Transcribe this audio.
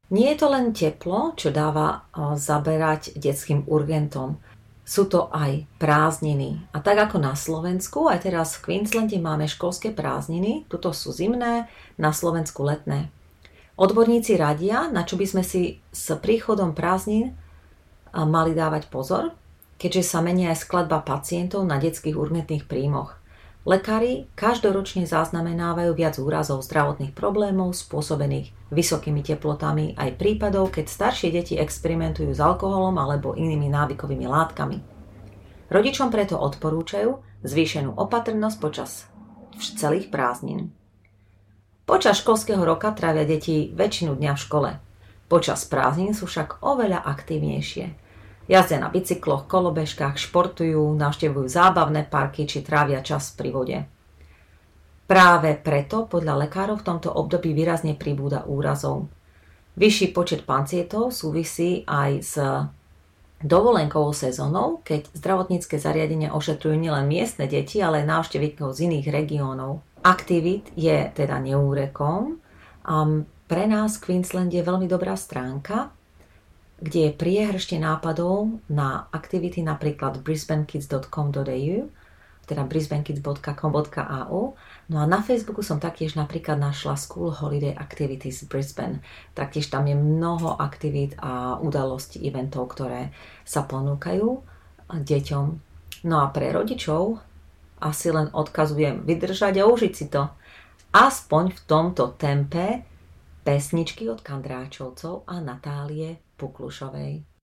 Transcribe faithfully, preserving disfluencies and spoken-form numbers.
Nie je to len teplo, čo dáva zaberať detským urgentom. Sú to aj prázdniny. A tak ako na Slovensku, aj teraz v Queenslande máme školské prázdniny, tuto sú zimné, na Slovensku letné. Odborníci radia, na čo by sme si s príchodom prázdnin mali dávať pozor, keďže sa menia aj skladba pacientov na detských urgentných príjmoch. Lekári každoročne zaznamenávajú viac úrazov zdravotných problémov spôsobených vysokými teplotami aj prípadov, keď staršie deti experimentujú s alkoholom alebo inými návykovými látkami. Rodičom preto odporúčajú zvýšenú opatrnosť počas celých prázdnin. Počas školského roka trávia deti väčšinu dňa v škole. Počas prázdnin sú však oveľa aktívnejšie. Jazdia na bicykloch, kolobežkách, športujú, navštevujú zábavné parky či trávia čas pri vode. Práve preto podľa lekárov v tomto období výrazne pribúda úrazov. Vyšší počet pacientov súvisí aj s dovolenkovou sezónou, keď zdravotnícke zariadenia ošetrujú nielen miestne deti, ale aj návštevníkov z iných regiónov. Aktivít je teda neúrekom a pre nás v Queenslande je veľmi dobrá stránka, kde je priehršte nápadov na aktivity, napríklad brisbanekids dot com dot a u, teda brisbanekids dot com dot a u. No a na Facebooku som taktiež napríklad našla School Holiday Activities Brisbane. Taktiež tam je mnoho aktivít a udalostí, eventov, ktoré sa ponúkajú deťom. No a pre rodičov asi len odkazujem vydržať a užiť si to. Aspoň v tomto tempe pesničky od Kandráčovcov a Natálie Puklušovej.